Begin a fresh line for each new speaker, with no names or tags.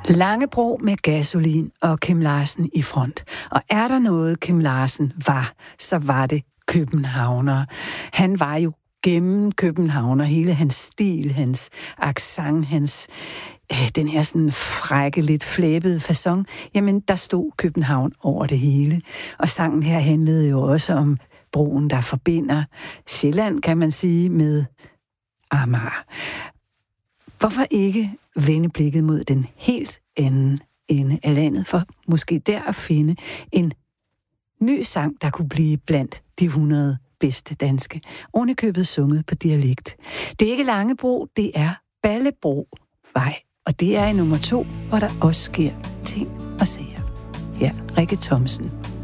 Langebro med Gasolin og Kim Larsen i front. Og er der noget, Kim Larsen var, så var det københavner. Han var jo gennem københavner. Hele hans stil, hans accent, hans den her sådan frække, lidt flæbede facon. Jamen, der stod København over det hele. Og sangen her handlede jo også om broen, der forbinder Sjælland, kan man sige, med Amager. Hvorfor ikke vende blikket mod den helt anden ende af landet, for måske der at finde en ny sang, der kunne blive blandt de 100 bedste danske, ovenikøbet sunget på dialekt. Det er ikke Langebro, det er Ballebrovej, og det er i nummer 2, hvor der også sker ting og sager. Ja, Rikke Thomsen.